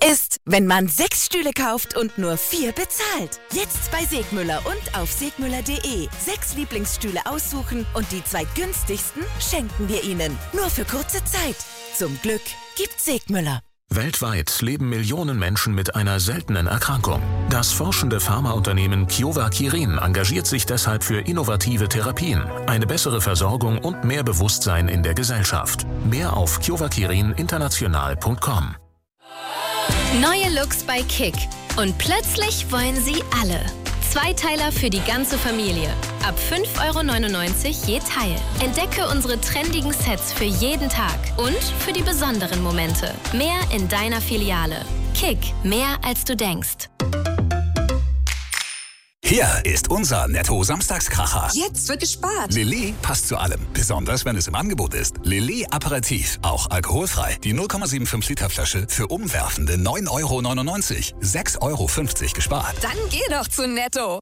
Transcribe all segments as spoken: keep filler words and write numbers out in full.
ist, wenn man sechs Stühle kauft und nur vier bezahlt. Jetzt bei Segmüller und auf segmüller punkt de. Sechs Lieblingsstühle aussuchen und die zwei günstigsten schenken wir Ihnen. Nur für kurze Zeit. Zum Glück gibt Segmüller. Weltweit leben Millionen Menschen mit einer seltenen Erkrankung. Das forschende Pharmaunternehmen Kyowa Kirin engagiert sich deshalb für innovative Therapien, eine bessere Versorgung und mehr Bewusstsein in der Gesellschaft. Mehr auf kyowa kirin international punkt com. Neue Looks bei Kick. Und plötzlich wollen sie alle. Zweiteiler für die ganze Familie. Ab fünf Euro neunundneunzig je Teil. Entdecke unsere trendigen Sets für jeden Tag und für die besonderen Momente. Mehr in deiner Filiale. Kick, mehr als du denkst. Hier ist unser Netto-Samstagskracher. Jetzt wird gespart. Lillet passt zu allem, besonders wenn es im Angebot ist. Lillet Aperitif, auch alkoholfrei. Die null Komma fünfundsiebzig Liter Flasche für umwerfende neun Euro neunundneunzig. sechs Euro fünfzig gespart. Dann geh doch zu Netto.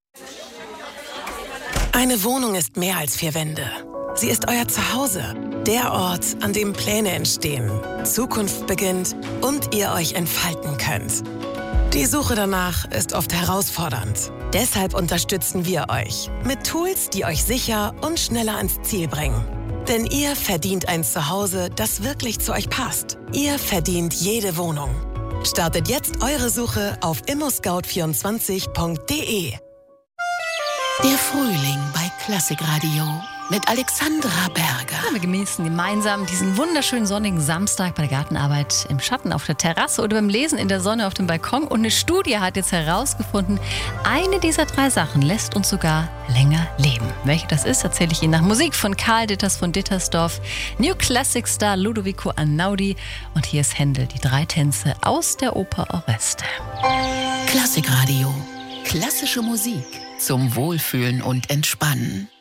Eine Wohnung ist mehr als vier Wände. Sie ist euer Zuhause. Der Ort, an dem Pläne entstehen, Zukunft beginnt und ihr euch entfalten könnt. Die Suche danach ist oft herausfordernd. Deshalb unterstützen wir euch mit Tools, die euch sicher und schneller ans Ziel bringen. Denn ihr verdient ein Zuhause, das wirklich zu euch passt. Ihr verdient jede Wohnung. Startet jetzt eure Suche auf immo scout vierundzwanzig punkt de. Der Frühling bei Klassikradio mit Alexandra Berger. Ja, wir genießen gemeinsam diesen wunderschönen sonnigen Samstag bei der Gartenarbeit im Schatten auf der Terrasse oder beim Lesen in der Sonne auf dem Balkon. Und eine Studie hat jetzt herausgefunden, eine dieser drei Sachen lässt uns sogar länger leben. Welche das ist, erzähle ich Ihnen nach Musik von Karl Ditters von Dittersdorf, New Classic Star Ludovico Einaudi und hier ist Händel, die drei Tänze aus der Oper Oreste. Klassikradio. Klassische Musik zum Wohlfühlen und Entspannen.